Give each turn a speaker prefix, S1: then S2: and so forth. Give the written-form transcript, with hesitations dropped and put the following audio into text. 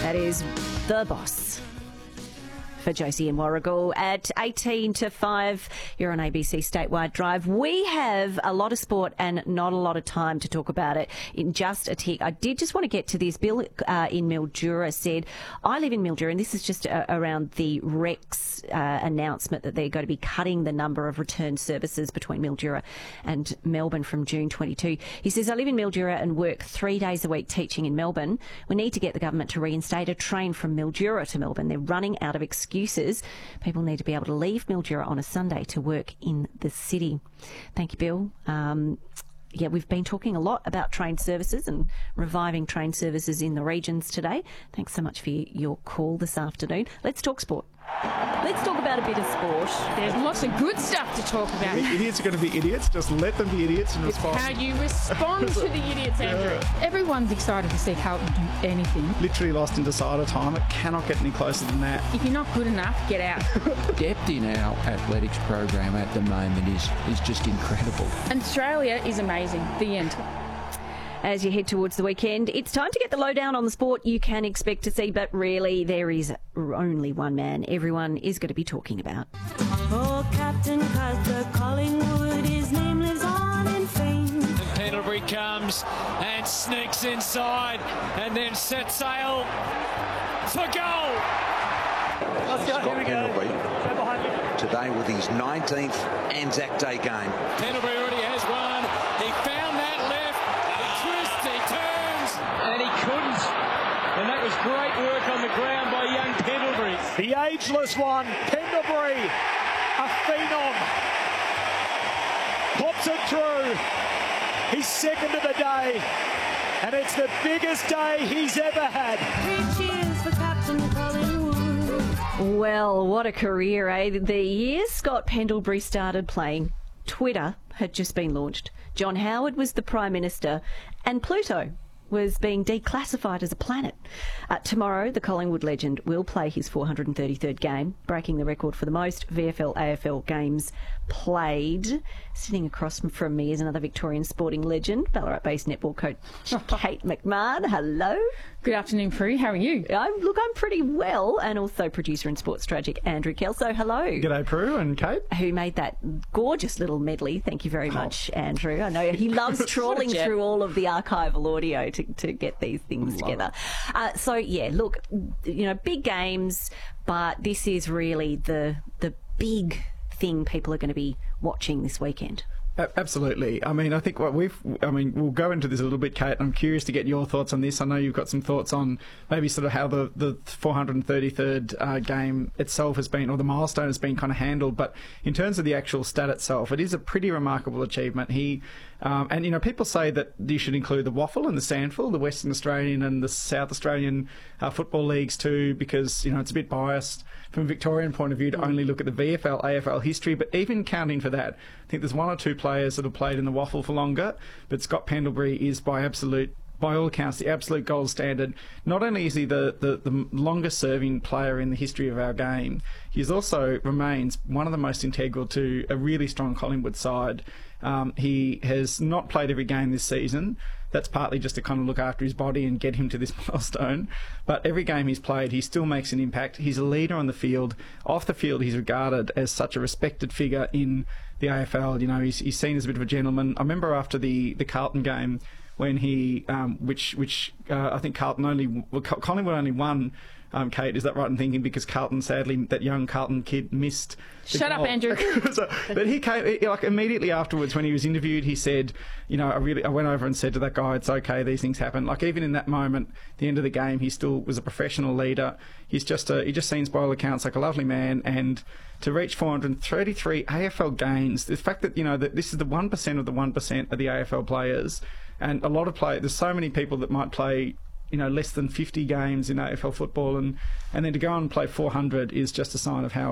S1: That is The Boss for Josie and Warrigal at 18 to 5. You're on ABC Statewide Drive. We have a lot of sport and not a lot of time to talk about it in just a tick. I did just want to get to this. Bill in Mildura said, I live in Mildura, and this is just around the Rex announcement that they're going to be cutting the number of return services between Mildura and Melbourne from June 22. He says, I live in Mildura and work 3 days a week teaching in Melbourne. We need to get the government to reinstate a train from Mildura to Melbourne. They're running out of excuses. People need to be able to leave Mildura on a Sunday to work in the city. Thank you, Bill. Yeah, we've been talking a lot about train services and reviving train services in the regions today. Thanks so much for your call this afternoon. Let's talk sport. Let's talk about a bit of sport.
S2: There's lots of good stuff to talk about.
S3: Idiots are going to be idiots. Just let them be idiots and respond.
S2: How you respond to the idiots, Andrew.
S3: Yeah.
S2: Everyone's excited to see Carlton do anything.
S3: Literally lost in decider time. It cannot get any closer than that.
S2: If you're not good enough, get out.
S4: Depth in our athletics program at the moment is just incredible.
S2: And Australia is amazing. The end.
S1: As you head towards the weekend, it's time to get the lowdown on the sport you can expect to see, but really there is only one man everyone is going to be talking about.
S5: Oh, Captain Cuthbert Collingwood, his name lives on in fame.
S6: And Pendlebury comes and sneaks inside and then sets sail for goal.
S7: Let's go. Scott Pendlebury today with his 19th Anzac Day game.
S6: Pendlebury already has one. He found that left. He twists, he turns, and he couldn't. And that was great work on the ground by young Pendlebury.
S8: The ageless one, Pendlebury, a phenom, pops it through. He's second of the day, and it's the biggest day he's ever had.
S5: 3 cheers for Captain Collingwood.
S1: Well, what a career, eh? The year Scott Pendlebury started playing, Twitter had just been launched. John Howard was the Prime Minister, and Pluto was being declassified as a planet. Tomorrow, the Collingwood legend will play his 433rd game, breaking the record for the most VFL AFL games played. Sitting across from me is another Victorian sporting legend, Ballarat-based netball coach Kate McMahon. Hello.
S2: Good afternoon, Prue. How are you?
S1: I'm pretty well, and also producer and sports tragic Andrew Kelso. Hello.
S3: G'day, Prue and Kate.
S1: Who made that gorgeous little medley. Thank you very much, Andrew. I know he loves trawling through all of the archival audio to get these things together. So, yeah, look, big games, but this is really the big thing people are going to be watching this weekend.
S3: Absolutely. I mean, I think we'll go into this a little bit, Kate. I'm curious to get your thoughts on this. I know you've got some thoughts on maybe sort of how the 433rd game itself has been, or the milestone has been kind of handled. But in terms of the actual stat itself, it is a pretty remarkable achievement. And people say that you should include the WAFL and the SANFL, the Western Australian and the South Australian football leagues too, because, it's a bit biased from a Victorian point of view to only look at the VFL, AFL history. But even counting for that, I think there's one or two players that have played in the WAFL for longer, but Scott Pendlebury is by all accounts, the absolute gold standard. Not only is he the longest serving player in the history of our game, he also remains one of the most integral to a really strong Collingwood side. He has not played every game this season. That's partly just to kind of look after his body and get him to this milestone. But every game he's played, he still makes an impact. He's a leader on the field. Off the field, he's regarded as such a respected figure in the AFL. He's seen as a bit of a gentleman. I remember after the Carlton game when he, I think Collingwood only won. Kate, is that right in thinking? Because Carlton, sadly, that young Carlton kid missed the
S2: Shut
S3: goal.
S2: up, Andrew.
S3: But he came, immediately afterwards when he was interviewed, he said, I went over and said to that guy, it's okay, these things happen. Even in that moment, the end of the game, he still was a professional leader. He just seems by all accounts like a lovely man, and to reach 433 AFL games, the fact that, that this is the 1% of the 1% of the AFL players, and a lot of players, there's so many people that might play less than 50 games in AFL football, and then to go and play 400 is just a sign of how